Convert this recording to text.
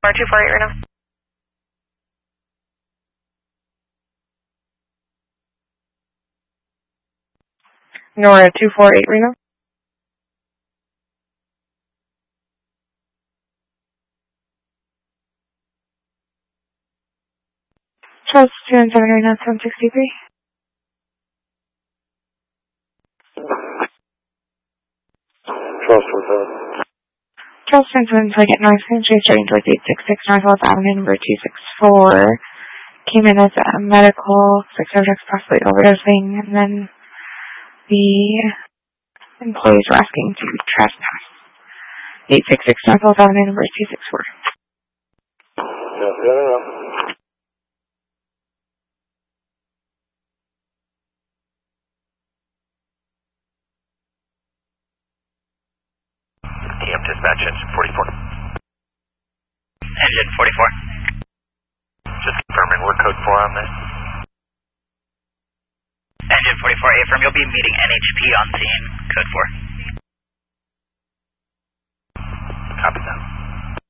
248 right now. Nora 248 Reno. Charles 217 Reno 763. Charles 27. Charles 27 Target North Country starting towards 866 Northwest Avenue number 264. Came in as a medical, 6 subjects possibly overdosing, and then the employees were asking to trespass. 866 Northwest Avenue number 264. Yeah. TM dispatch, engine 44. Engine 44. Just confirming, we're code 4 on this. Engine 44, affirm, you'll be meeting NHP on scene, code 4.